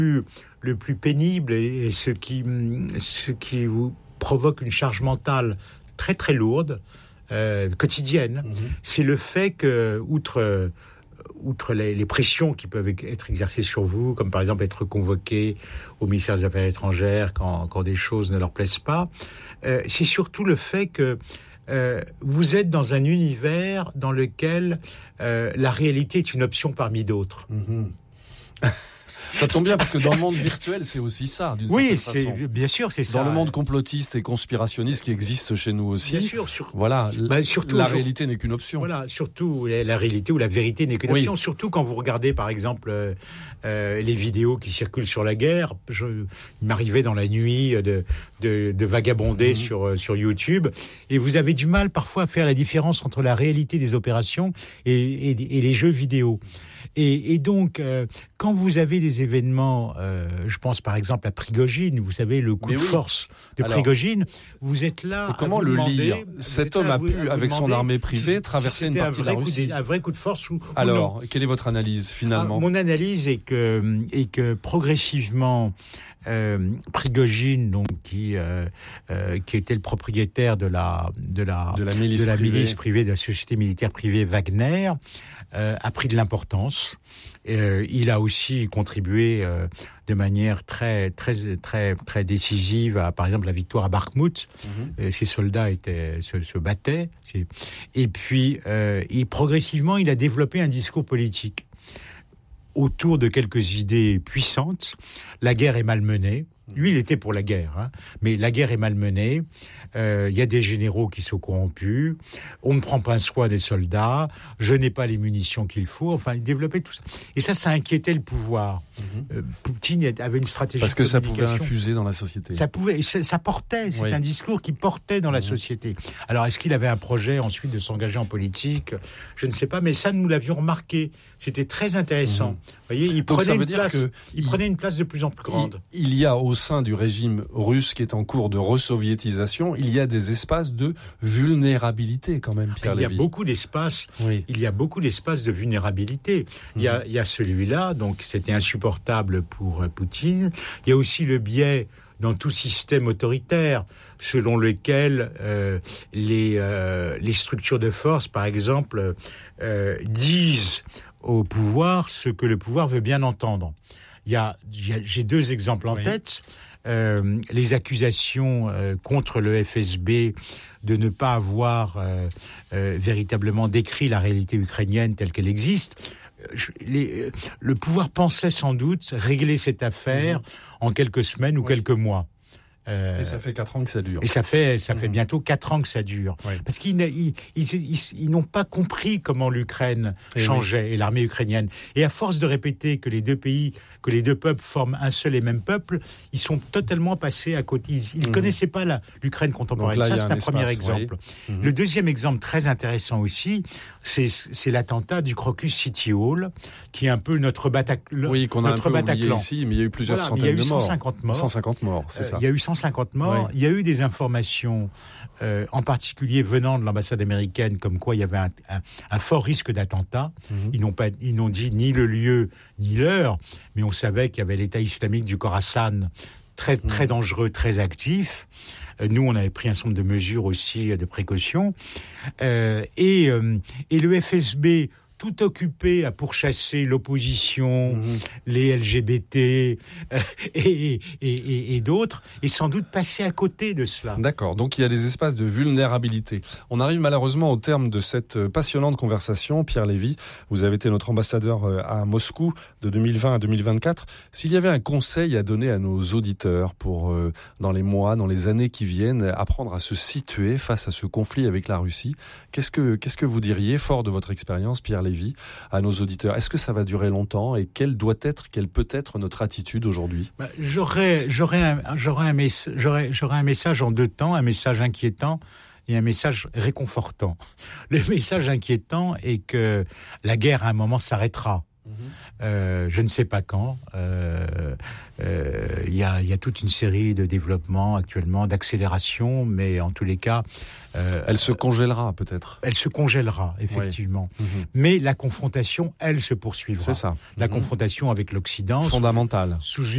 le plus pénible et ce qui vous provoque une charge mentale très très lourde, quotidienne, c'est le fait que, outre les pressions qui peuvent être exercées sur vous, comme par exemple être convoqué au ministère des Affaires étrangères quand des choses ne leur plaisent pas, c'est surtout le fait que vous êtes dans un univers dans lequel la réalité est une option parmi d'autres. Ça tombe bien parce que dans le monde virtuel, c'est aussi ça, d'une certaine façon. Oui, bien sûr, c'est ça. Dans le monde complotiste et conspirationniste qui existe chez nous aussi. Bien sûr. Voilà, surtout, la réalité n'est qu'une option. Voilà, surtout la réalité ou la vérité n'est qu'une option. Surtout quand vous regardez, par exemple, les vidéos qui circulent sur la guerre. Il m'arrivait dans la nuit de vagabonder sur YouTube, et vous avez du mal parfois à faire la différence entre la réalité des opérations et les jeux vidéo. Et donc, quand vous avez des événements, je pense par exemple à Prigojine, vous savez, le coup de force de Prigojine, vous êtes là. Et comment le lire ? Cet homme a pu, avec son armée privée, traverser une partie de la Russie. Un vrai coup de force ou alors, quelle est votre analyse finalement ? Mon analyse est que progressivement, Prigojine, donc qui était le propriétaire de la milice privée, de la société militaire privée Wagner, a pris de l'importance. Il a aussi contribué de manière très très très très décisive à, par exemple, la victoire à Bakhmout. Ses soldats se battaient. Et puis, progressivement, il a développé un discours politique autour de quelques idées puissantes. La guerre est mal menée. Lui, il était pour la guerre, mais la guerre est mal menée. Il y a des généraux qui sont corrompus. On ne prend pas soin des soldats. Je n'ai pas les munitions qu'il faut. Enfin, il développait tout ça. Et ça inquiétait le pouvoir. Poutine avait une stratégie parce que de ça pouvait infuser dans la société. Ça portait. C'est un discours qui portait dans la société. Alors, est-ce qu'il avait un projet ensuite de s'engager en politique ? Je ne sais pas, mais ça, nous l'avions remarqué. C'était très intéressant. Vous voyez, il prenait une place de plus en plus grande. Il y a au sein du régime russe qui est en cours de resoviétisation, il y a des espaces de vulnérabilité quand même, Pierre Lévy. Il y a beaucoup d'espaces. Il y a beaucoup d'espaces de vulnérabilité. Il y a celui-là, donc c'était insupportable pour Poutine. Il y a aussi le biais dans tout système autoritaire, selon lequel les structures de force, par exemple, disent au pouvoir ce que le pouvoir veut bien entendre. J'ai deux exemples en tête. Les accusations contre le FSB de ne pas avoir véritablement décrit la réalité ukrainienne telle qu'elle existe. Le pouvoir pensait sans doute régler cette affaire en quelques semaines ou quelques mois. Et ça fait 4 ans que ça dure. Et ça fait bientôt 4 ans que ça dure. Parce qu'ils n'ont pas compris comment l'Ukraine changeait et l'armée ukrainienne. Et à force de répéter que les deux peuples forment un seul et même peuple, ils sont totalement passés à côté. Ils ne connaissaient pas l'Ukraine contemporaine. Là, ça, c'est un premier exemple. Le deuxième exemple très intéressant aussi, c'est l'attentat du Crocus City Hall, qui est un peu notre Bataclan. Oui, qu'on a un peu oublié ici, mais il y a eu plusieurs centaines de morts. 150 morts, c'est ça. Il y a eu 150 morts. Il y a eu des informations, en particulier venant de l'ambassade américaine, comme quoi il y avait un fort risque d'attentat. Ils n'ont dit ni le lieu ni l'heure, mais on savait qu'il y avait l'État islamique du Khorasan, très très dangereux, très actif. Nous, on avait pris un certain nombre de mesures aussi de précaution. Et le FSB, tout occupé à pourchasser l'opposition, les LGBT et d'autres, et sans doute passé à côté de cela. D'accord, donc il y a des espaces de vulnérabilité. On arrive malheureusement au terme de cette passionnante conversation. Pierre Lévy, vous avez été notre ambassadeur à Moscou de 2020 à 2024. S'il y avait un conseil à donner à nos auditeurs pour, dans les mois, dans les années qui viennent, apprendre à se situer face à ce conflit avec la Russie, qu'est-ce que vous diriez, fort de votre expérience, Pierre Lévy, à nos auditeurs? Est-ce que ça va durer longtemps et quelle peut être notre attitude aujourd'hui? J'aurais un message en deux temps, un message inquiétant et un message réconfortant. Le message inquiétant est que la guerre à un moment s'arrêtera. Je ne sais pas quand. il y a toute une série de développements actuellement, d'accélération, mais en tous les cas... elle se congélera peut-être. Elle se congélera, effectivement. Oui. Mais la confrontation, elle, se poursuivra. C'est ça. La confrontation avec l'Occident... Fondamentale. Sous